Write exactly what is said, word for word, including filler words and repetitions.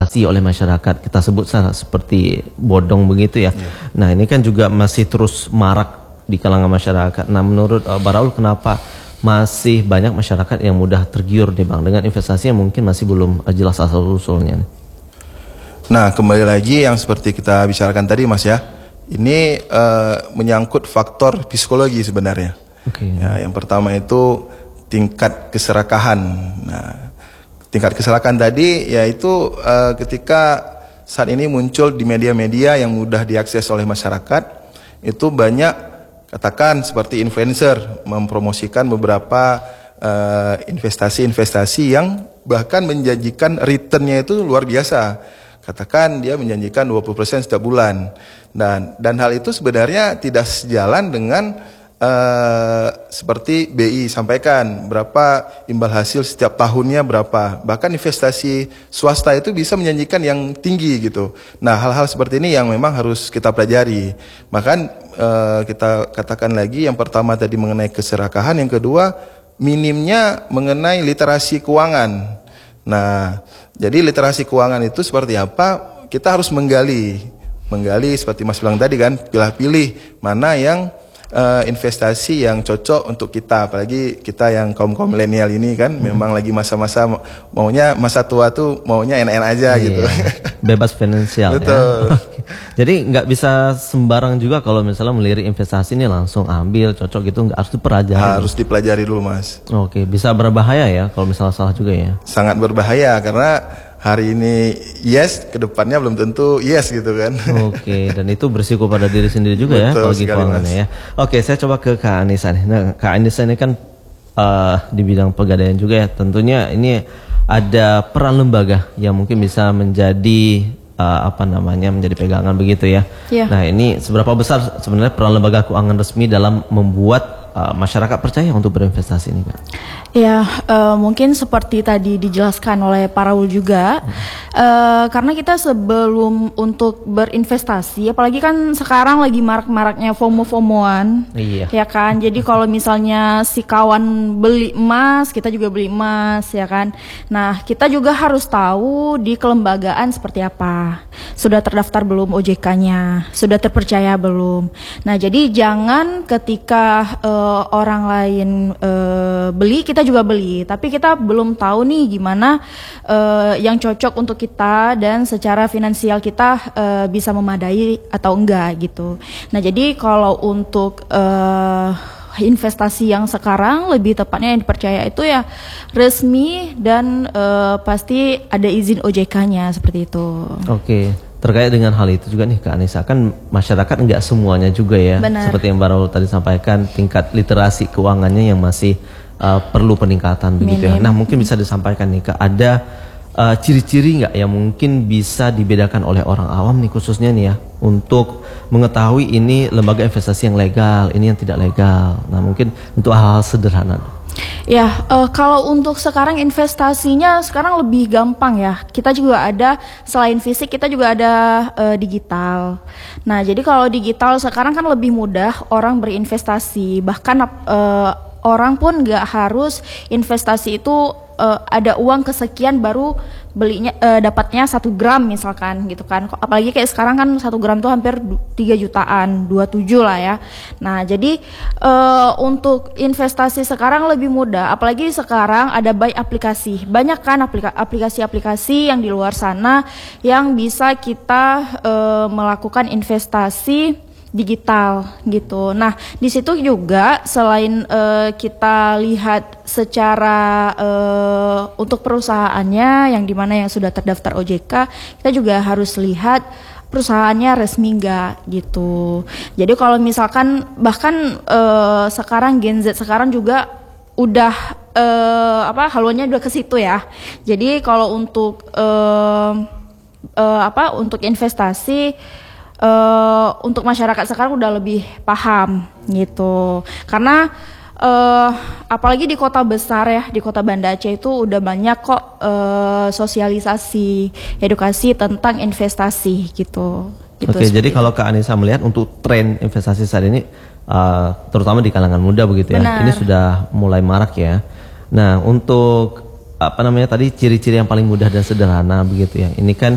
investasi oleh masyarakat, kita sebut seperti bodong begitu ya. Yeah. Nah ini kan juga masih terus marak di kalangan masyarakat. Nah menurut uh, Baraul, kenapa masih banyak masyarakat yang mudah tergiur nih Bang dengan investasi yang mungkin masih belum uh, jelas asal-usulnya? Nah kembali lagi yang seperti kita bicarakan tadi Mas ya, ini uh, menyangkut faktor psikologi sebenarnya. Okay. Ya, yang pertama itu tingkat keserakahan. Nah, tingkat keserakahan tadi yaitu uh, ketika saat ini muncul di media-media yang mudah diakses oleh masyarakat, itu banyak katakan seperti influencer mempromosikan beberapa investasi-investasi uh, yang bahkan menjanjikan returnnya itu luar biasa. Katakan dia menjanjikan dua puluh persen setiap bulan. Dan dan hal itu sebenarnya tidak sejalan dengan Uh, seperti B I sampaikan berapa imbal hasil setiap tahunnya berapa, bahkan investasi swasta itu bisa menjanjikan yang tinggi gitu. Nah hal-hal seperti ini yang memang harus kita pelajari. Bahkan uh, kita katakan lagi, yang pertama tadi mengenai keserakahan, yang kedua minimnya mengenai literasi keuangan. Nah jadi literasi keuangan itu seperti apa, kita harus menggali menggali seperti Mas bilang tadi kan, pilih-pilih mana yang Uh, investasi yang cocok untuk kita, apalagi kita yang kaum-kaum milenial ini kan, hmm. memang lagi masa-masa maunya masa tua tuh maunya enak-enak aja iya, gitu. Bebas finansial. Betul. Ya. Jadi nggak bisa sembarang juga kalau misalnya melirik investasi ini langsung ambil cocok gitu, nggak, harus dipelajari. Harus dipelajari dulu Mas. Oke, bisa berbahaya ya kalau misalnya salah juga ya. Sangat berbahaya karena hari ini yes, kedepannya belum tentu yes gitu kan. Oke, dan itu berisiko pada diri sendiri juga. Betul, ya kalau keuangannya ya. Oke, saya coba ke Kak Anissa nih. Nah, Kak Anissa ini kan uh, di bidang pegadaian juga ya. Tentunya ini ada peran lembaga yang mungkin bisa menjadi uh, apa namanya menjadi pegangan begitu ya. Yeah. Nah ini seberapa besar sebenarnya peran lembaga keuangan resmi dalam membuat uh, masyarakat percaya untuk berinvestasi ini Kak? Ya, uh, mungkin seperti tadi dijelaskan oleh Pak Raul juga, hmm. uh, karena kita sebelum untuk berinvestasi, apalagi kan sekarang lagi marak-maraknya FOMO-FOMOan, iya. ya kan. Jadi kalau misalnya si kawan beli emas, kita juga beli emas, ya kan. Nah, kita juga harus tahu di kelembagaan seperti apa. Sudah terdaftar belum O J K-nya? Sudah terpercaya belum? Nah, jadi jangan ketika uh, orang lain uh, beli, kita juga beli, tapi kita belum tahu nih gimana uh, yang cocok untuk kita dan secara finansial kita uh, bisa memadai atau enggak gitu. Nah jadi kalau untuk uh, investasi yang sekarang lebih tepatnya yang dipercaya itu ya resmi dan uh, pasti ada izin O J K-nya seperti itu. Oke. Terkait dengan hal itu juga nih Kak Anissa, kan masyarakat enggak semuanya juga ya. Benar. Seperti yang Baru tadi sampaikan, tingkat literasi keuangannya yang masih Uh, perlu peningkatan begitu ya. Nah mungkin bisa disampaikan nih Kak, ada uh, ciri-ciri nggak yang mungkin bisa dibedakan oleh orang awam nih khususnya nih ya, untuk mengetahui ini lembaga investasi yang legal, ini yang tidak legal. Nah mungkin untuk hal-hal sederhana. Ya, uh, kalau untuk sekarang investasinya sekarang lebih gampang ya. Kita juga ada, selain fisik kita juga ada uh, digital. Nah jadi kalau digital sekarang kan lebih mudah orang berinvestasi, bahkan uh, orang pun nggak harus investasi itu uh, ada uang kesekian baru belinya uh, dapatnya satu gram misalkan gitu kan. Apalagi kayak sekarang kan satu gram tuh hampir tiga jutaan, dua puluh tujuh lah ya. Nah jadi uh, untuk investasi sekarang lebih mudah. Apalagi sekarang ada banyak aplikasi, banyak kan aplikasi-aplikasi yang di luar sana yang bisa kita uh, melakukan investasi digital gitu. Nah, di situ juga selain uh, kita lihat secara uh, untuk perusahaannya yang dimana yang sudah terdaftar O J K, kita juga harus lihat perusahaannya resmi enggak gitu. Jadi kalau misalkan bahkan uh, sekarang Gen Z sekarang juga udah uh, apa haluannya udah ke situ ya. Jadi kalau untuk uh, uh, apa untuk investasi Uh, untuk masyarakat sekarang udah lebih paham gitu, karena uh, apalagi di kota besar ya, di kota Banda Aceh itu udah banyak kok uh, sosialisasi, edukasi tentang investasi gitu. gitu Oke, jadi kalau Kak Anissa melihat untuk tren investasi saat ini, uh, terutama di kalangan muda begitu ya, Benar. ini sudah mulai marak ya. Nah untuk apa namanya tadi ciri-ciri yang paling mudah dan sederhana begitu ya, ini kan